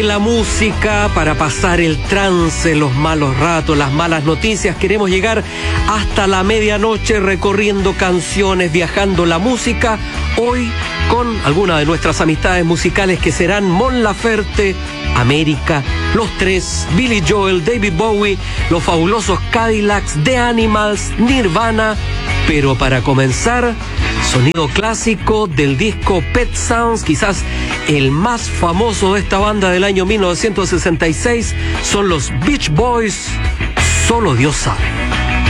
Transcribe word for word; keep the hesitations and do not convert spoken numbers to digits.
La música para pasar el trance, los malos ratos, las malas noticias. Queremos llegar hasta la medianoche recorriendo canciones, viajando la música. Hoy con algunas de nuestras amistades musicales que serán Mon Laferte, América, Los Tres, Billy Joel, David Bowie, Los Fabulosos Cadillacs, The Animals, Nirvana. Pero para comenzar, sonido clásico del disco Pet Sounds, quizás el más famoso de esta banda del año mil novecientos sesenta y seis, son los Beach Boys, Solo Dios sabe.